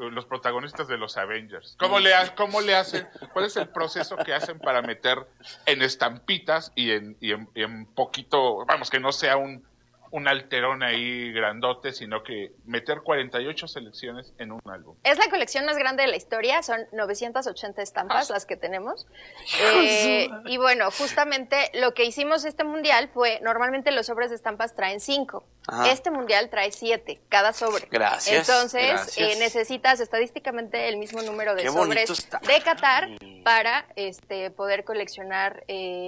los protagonistas de los Avengers. ¿Cómo le hacen? ¿Cuál es el proceso que hacen para meter en estampitas y en poquito, vamos, que no sea un alterón ahí grandote, sino que meter 48 selecciones en un álbum? Es la colección más grande de la historia, son 980 estampas las que tenemos. Y bueno, justamente lo que hicimos este mundial fue, normalmente los sobres de estampas traen 5. Este mundial trae 7, cada sobre. Gracias. Entonces, necesitas estadísticamente el mismo número de sobres de Qatar para poder coleccionar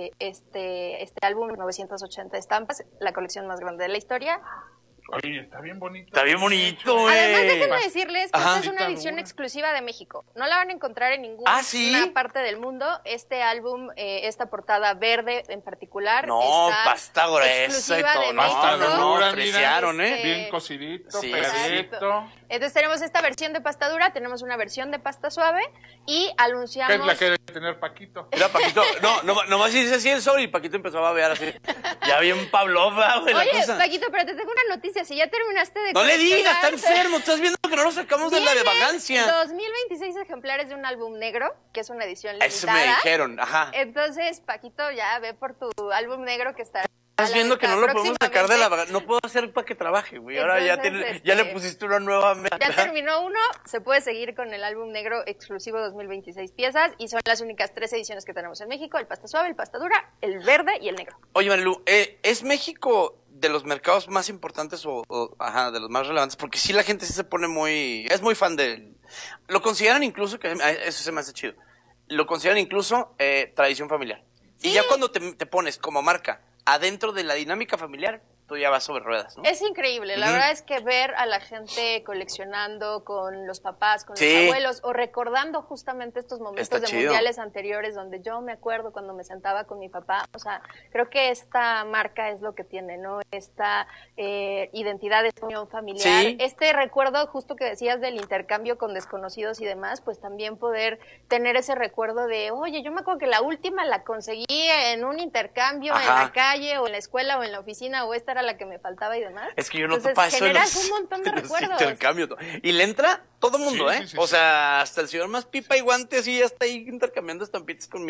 este álbum, 980 estampas, la colección más grande de la historia. Oye, está bien bonito. Está bien bonito, Además, déjenme decirles que esta es una edición exclusiva de México. No la van a encontrar en ninguna parte del mundo. Este álbum, esta portada verde en particular, pasta gruesa y todo. No, apreciaron, bien cocidito, pegadito. Entonces tenemos esta versión de pasta dura, tenemos una versión de pasta suave y anunciamos... ¿Qué es la que debe tener Paquito? Mira, Paquito, nomás dice así el sobre y Paquito empezó a babear así. Ya bien Pavlova, güey, la cosa. Paquito, pero te tengo una noticia. Si ya terminaste de No le digas, está enfermo. Estás viendo que no lo sacamos de la de vagancia. 2026 ejemplares de un álbum negro, que es una edición limitada. Eso me dijeron, Entonces, Paquito, ya ve por tu álbum negro que está... Estás viendo que no lo podemos sacar de la vagancia. No puedo hacer para que trabaje, güey. Ahora ya le pusiste una nueva meta. Ya terminó uno, se puede seguir con el álbum negro exclusivo 2026 piezas y son las únicas 3 ediciones que tenemos en México: el pasta suave, el pasta dura, el verde y el negro. Oye, Marilu, ¿es México de los mercados más importantes de los más relevantes? Porque sí, la gente sí se pone es muy fan lo consideran incluso, que eso se me hace chido, lo consideran incluso tradición familiar. Sí. Y ya cuando te pones como marca adentro de la dinámica familiar, tú ya vas sobre ruedas, ¿no? Es increíble, la verdad es que ver a la gente coleccionando con los papás, con los abuelos, o recordando justamente estos momentos de mundiales anteriores donde yo me acuerdo cuando me sentaba con mi papá, o sea, creo que esta marca es lo que tiene, ¿no? Esta identidad de unión familiar, este recuerdo justo que decías del intercambio con desconocidos y demás, pues también poder tener ese recuerdo de, oye, yo me acuerdo que la última la conseguí en un intercambio en la calle o en la escuela o en la oficina, o esta era la que me faltaba y demás. Es que yo no topa eso generas un montón de recuerdos. Y le entra todo mundo, Sí, o sea, hasta el señor más pipa y guante así ya está ahí intercambiando estampitas con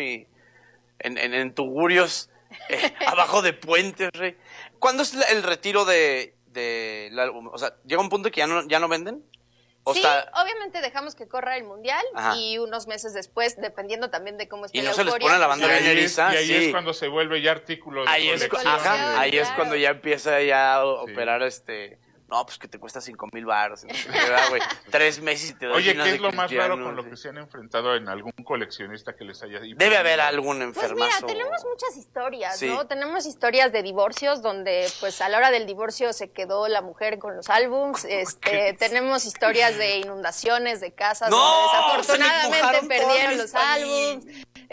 en tugurios abajo de puentes, rey. ¿Cuándo es el retiro del álbum? O sea, ¿llega un punto que ya no venden? Obviamente dejamos que corra el mundial y unos meses después, dependiendo también de cómo esté la euforia. Y no se les pone la banda bien eriza. Y ahí es cuando se vuelve ya artículo de colección. Ahí es cuando ya empieza a operar No, pues que te cuesta 5,000 baros. 3 meses y te doy. Oye, ¿qué es lo más raro con lo que se han enfrentado en algún coleccionista que les haya... Debe haber algún enfermazo. Pues mira, tenemos muchas historias, ¿no? Tenemos historias de divorcios donde, pues, a la hora del divorcio se quedó la mujer con los álbums. Tenemos historias de inundaciones de casas donde desafortunadamente perdieron los álbums.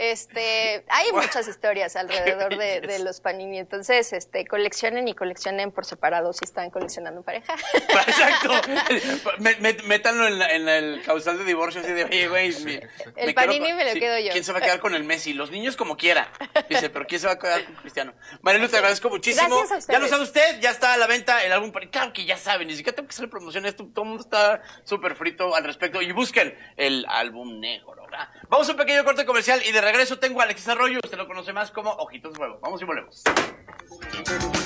Hay muchas historias alrededor de los Panini. Entonces, coleccionen y coleccionen por separado si están coleccionando en pareja. Exacto. Métanlo en el causal de divorcio así de, oye, güey. El Panini me lo quedo yo. ¿Quién se va a quedar con el Messi? Los niños como quiera. Dice, pero ¿quién se va a quedar con Cristiano? Marilu, te agradezco muchísimo. Gracias a ustedes. Ya lo sabe usted, ya está a la venta el álbum. Claro que ya saben, ni siquiera tengo que hacer promoción. Todo el mundo está súper frito al respecto. Y busquen el álbum negro, ¿verdad? Vamos a un pequeño corte comercial y de regreso tengo a Alexis Arroyo. Usted lo conoce más como Ojitos Fuego. Vamos y volvemos.